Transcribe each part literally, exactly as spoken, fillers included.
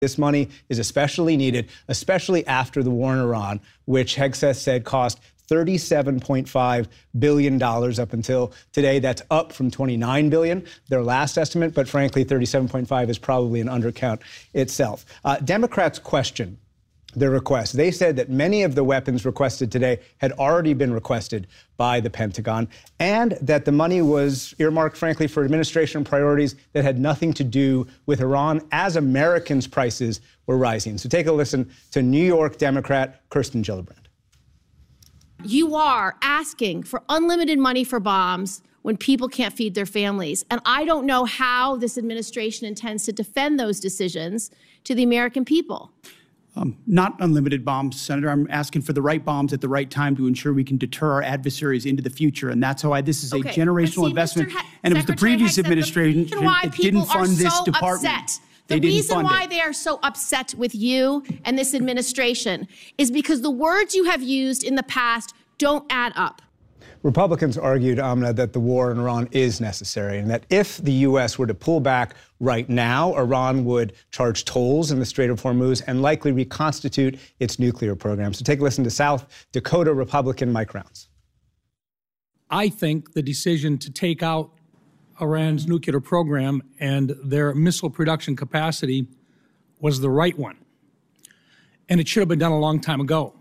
This money is especially needed, especially after the war in Iran, which Hegseth said cost thirty-seven point five billion dollars up until today. That's up from twenty-nine billion dollars, their last estimate, but frankly, thirty-seven point five is probably an undercount itself. Uh, Democrats question the request. They said that many of the weapons requested today had already been requested by the Pentagon, and that the money was earmarked, frankly, for administration priorities that had nothing to do with Iran as Americans' prices were rising. So take a listen to New York Democrat Kirsten Gillibrand. You are asking for unlimited money for bombs when people can't feed their families. And I don't know how this administration intends to defend those decisions to the American people. Um, not unlimited bombs, Senator. I'm asking for the right bombs at the right time to ensure we can deter our adversaries into the future. And that's why this is a okay. generational see, investment. Ha- and it was the previous administration that didn't fund this so department. Upset. They the reason why it. they are so upset with you and this administration is because the words you have used in the past don't add up. Republicans argued, Amna, that the war in Iran is necessary and that if the U S were to pull back right now, Iran would charge tolls in the Strait of Hormuz and likely reconstitute its nuclear program. So take a listen to South Dakota Republican Mike Rounds. I think the decision to take out Iran's nuclear program and their missile production capacity was the right one. And it should have been done a long time ago.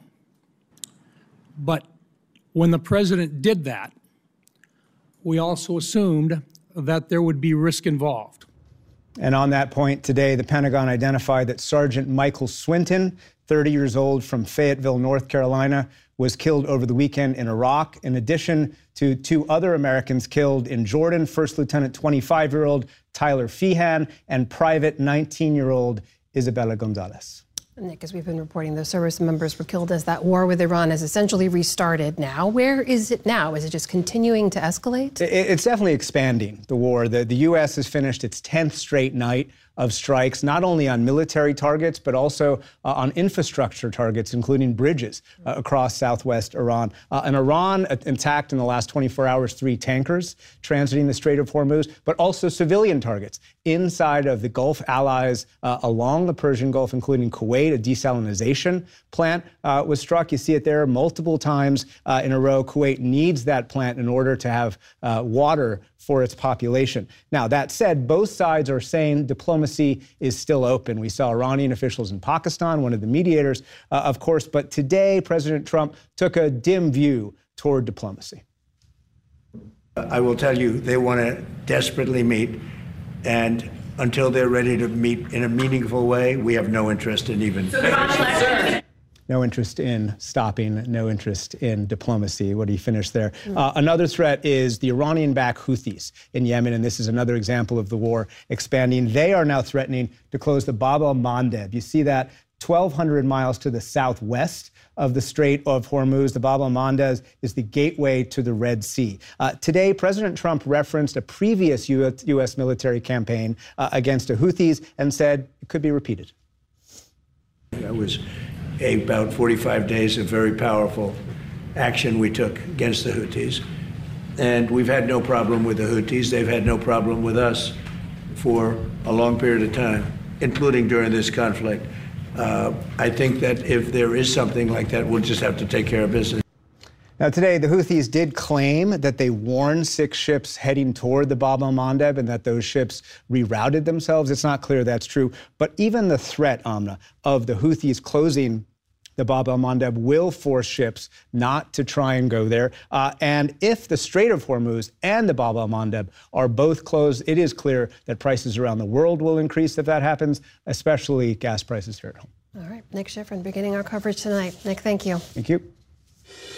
But when the president did that, we also assumed that there would be risk involved. And on that point today, the Pentagon identified that Sergeant Michael Swinton, thirty years old from Fayetteville, North Carolina, was killed over the weekend in Iraq, in addition to two other Americans killed in Jordan, First Lieutenant twenty-five-year-old Tyler Feehan and Private nineteen-year-old Isabella Gonzalez. Nick, as we've been reporting, those service members were killed as that war with Iran has essentially restarted now. Where is it now? Is it just continuing to escalate? It's definitely expanding, the war. The, the U S has finished its tenth straight night of strikes, not only on military targets, but also uh, on infrastructure targets, including bridges uh, across southwest Iran. Uh, and Iran attacked in the last twenty-four hours three tankers transiting the Strait of Hormuz, but also civilian targets inside of the Gulf allies uh, along the Persian Gulf, including Kuwait. A desalinization plant uh, was struck. You see it there multiple times uh, in a row. Kuwait needs that plant in order to have uh, water for its population. Now, that said, both sides are saying diplomacy is still open. We saw Iranian officials in Pakistan, one of the mediators, uh, of course, but today President Trump took a dim view toward diplomacy. I will tell you, they want to desperately meet, and until they're ready to meet in a meaningful way, we have no interest in even... No interest in stopping, no interest in diplomacy. What do you finish there? Uh, another threat is the Iranian-backed Houthis in Yemen, and this is another example of the war expanding. They are now threatening to close the Bab el-Mandeb. You see that twelve hundred miles to the southwest of the Strait of Hormuz. The Bab el-Mandeb is the gateway to the Red Sea. Uh, today, President Trump referenced a previous U S military campaign uh, against the Houthis and said it could be repeated. That was about forty-five days of very powerful action we took against the Houthis. And we've had no problem with the Houthis. They've had no problem with us for a long period of time, including during this conflict. Uh, I think that if there is something like that, we'll just have to take care of business. Now, today, the Houthis did claim that they warned six ships heading toward the Bab el-Mandeb and that those ships rerouted themselves. It's not clear that's true. But even the threat, Amna, of the Houthis closing the Bab el-Mandeb will force ships not to try and go there. Uh, and if the Strait of Hormuz and the Bab el-Mandeb are both closed, it is clear that prices around the world will increase if that happens, especially gas prices here at home. All right, Nick Schifrin beginning our coverage tonight. Nick, thank you. Thank you.